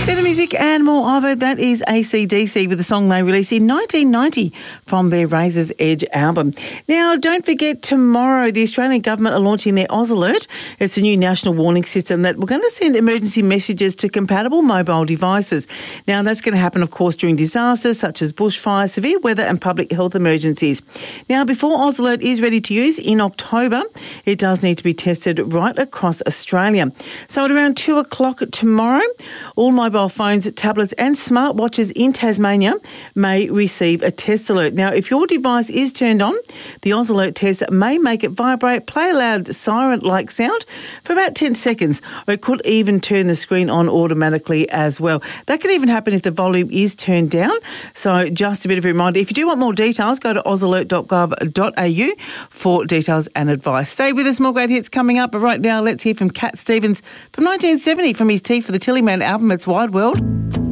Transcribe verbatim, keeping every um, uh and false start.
Better music and more of it. That is A C D C with a song they released in nineteen ninety from their Razor's Edge album. Now, don't forget, tomorrow the Australian government are launching their Oz Alert. It's a new national warning system that we're going to send emergency messages to compatible mobile devices. Now, that's going to happen, of course, during disasters such as bushfires, severe weather and public health emergencies. Now, before Oz Alert is ready to use in October, it does need to be tested right across Australia. So at around two o'clock tomorrow, all mobile phones, tablets and smartwatches in Tasmania may receive a test alert. Now, if your device is turned on, the Oz Alert test may make it vibrate, play a loud siren-like sound for about ten seconds, or it could even turn the screen on automatically as well. That could even happen if the volume is turned down. So just a bit of a reminder, if you do want more details, go to oz alert dot gov dot a u for details and advice. Stay with us, more great hits coming up, but right now let's hear from Cat Stevens from nineteen seventy from his Tea for the Tillyman album, It's Wide World.